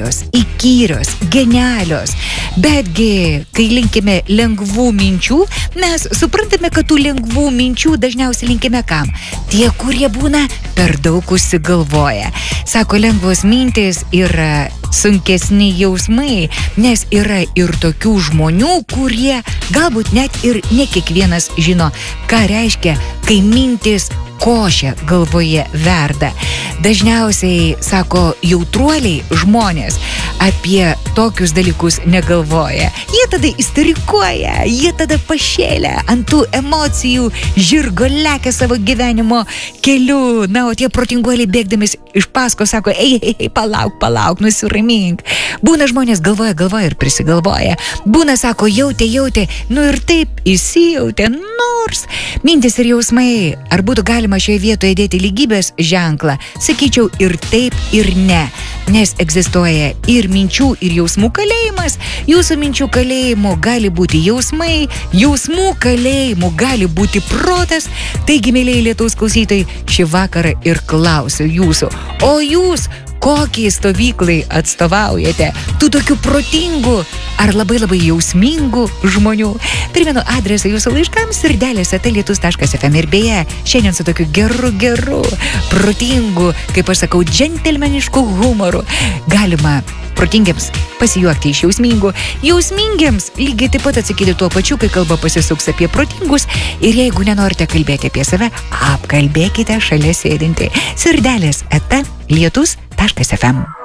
švarios, įkyrios, genialios. Betgi, kai linkime lengvų minčių, mes suprantame, kad tų lengvų minčių dažniausiai linkime kam? Tie, kurie būna per daug užsigalvoja. Sako, lengvos mintys yra sunkesni jausmai, nes yra ir tokių žmonių, kurie galbūt net ir ne kiekvienas žino, ką reiškia, kai mintys košė galvoje verda. Dažniausiai, sako, jautruoliai žmonės apie tokius dalykus negalvoja. Jie tada isterikuoja, jie tada pašėlę ant tų emocijų, žirgo lekia savo gyvenimo keliu. Na, o tie protinguoliai bėgdamis iš paskos sako, ei, palauk, nusiramink. Būna žmonės galvoja ir prisigalvoja. Būna, sako, jautė, nu ir taip įsijautė, nors mintis ir jausmai, ar būtų galima šioje vietoje dėti lygybės ženklą, sakyčiau ir taip, ir ne. Nes egzistuoja ir minčių, ir jausmų kalėjimas. Jūsų minčių kalėjimu gali būti jausmai, jausmų kalėjimu gali būti protas. Taigi, mėlyje Lietuvos klausytojai, šį vakarą ir klausiu jūsų, o jūs kokiai stovyklai atstovaujate? Tų tokių protingų ar labai jausmingų žmonių? Primenu adresą jūsų laiškams sirdelės@lietus.fm. Ir beje, šiandien su tokiu geru, protingu, kaip aš sakau, džentelmenišku humoru galima protingiams pasijuokti iš jausmingų, jausmingiams lygiai taip pat atsakyti tuo pačiu, kai kalba pasisuks apie protingus. Ir jeigu nenorite kalbėti apie save, apkalbėkite šalia sėdinti. Sirdelės@lietus.fm.